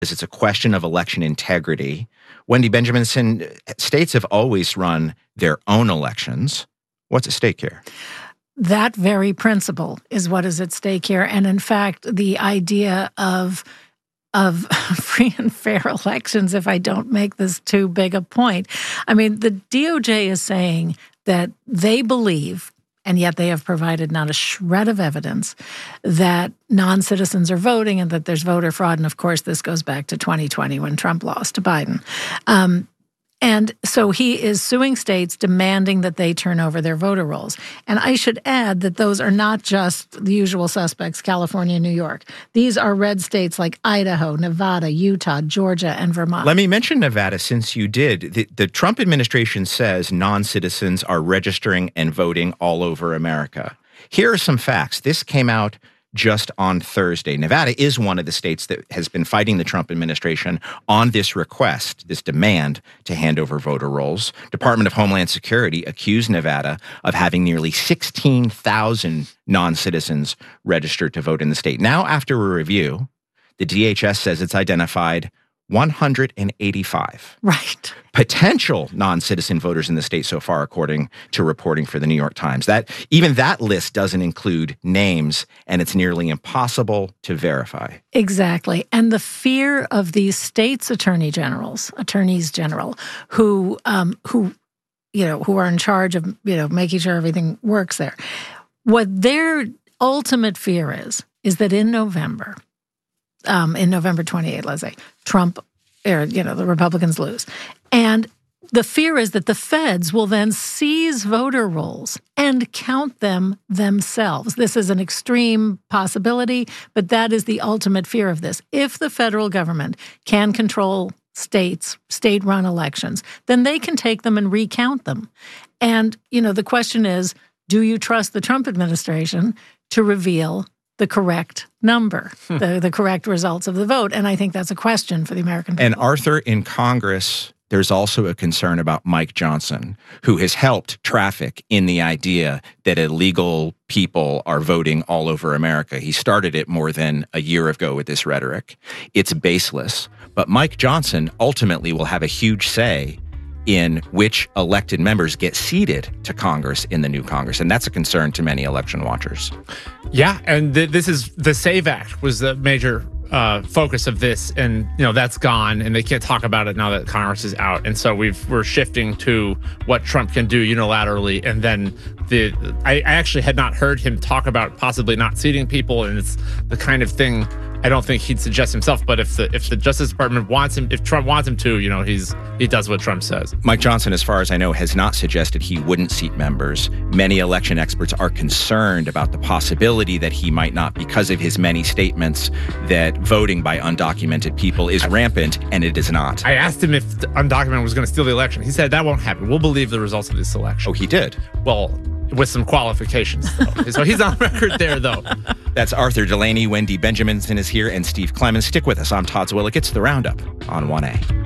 It's a question of election integrity. Wendy Benjaminson, states have always run their own elections. What's at stake here? That very principle is what is at stake here. And in fact, the idea of free and fair elections, if I don't make this too big a point. I mean, the DOJ is saying that they believe, and yet they have provided not a shred of evidence, that non-citizens are voting and that there's voter fraud. And of course, this goes back to 2020 when Trump lost to Biden. And so he is suing states demanding that they turn over their voter rolls. And I should add that those are not just the usual suspects, California, New York. These are red states like Idaho, Nevada, Utah, Georgia, and Vermont. Let me mention Nevada since you did. The Trump administration says non-citizens are registering and voting all over America. Here are some facts. This came out just on Thursday. Nevada is one of the states that has been fighting the Trump administration on this request, this demand to hand over voter rolls. Department of Homeland Security accused Nevada of having nearly 16,000 non-citizens registered to vote in the state. Now, after a review, the DHS says it's identified 185 potential non-citizen voters in the state so far, according to reporting for the New York Times. Even that list doesn't include names, and it's nearly impossible to verify. Exactly. And the fear of these states' attorneys general, who are in charge of, making sure everything works there. What their ultimate fear is that in November 28, let's say, the Republicans lose. And the fear is that the feds will then seize voter rolls and count them themselves. This is an extreme possibility, but that is the ultimate fear of this. If the federal government can control state-run elections, then they can take them and recount them. And, the question is, do you trust the Trump administration to reveal the correct number, the correct results of the vote? And I think that's a question for the American people. And Arthur, in Congress, there's also a concern about Mike Johnson, who has helped traffic in the idea that illegal people are voting all over America. He started it more than a year ago with this rhetoric. It's baseless. But Mike Johnson ultimately will have a huge say in which elected members get seated to Congress in the new Congress. And that's a concern to many election watchers. Yeah, and this is the SAVE Act was the major focus of this, and that's gone, and they can't talk about it now that Congress is out. And so we're shifting to what Trump can do unilaterally. And then I actually had not heard him talk about possibly not seating people, and it's the kind of thing I don't think he'd suggest himself. But if the Justice Department wants him, if Trump wants him to, he does what Trump says. Mike Johnson, as far as I know, has not suggested he wouldn't seat members. Many election experts are concerned about the possibility that he might not, because of his many statements that voting by undocumented people is rampant, and it is not. I asked him if the undocumented was going to steal the election. He said that won't happen. We'll believe the results of this election. Oh, he did? Well, with some qualifications, though. So he's on record there, though. That's Arthur Delaney. Wendy Benjaminson is here, and Steve Clemens. Stick with us. I'm Todd Zwillich. It's The Roundup on 1A.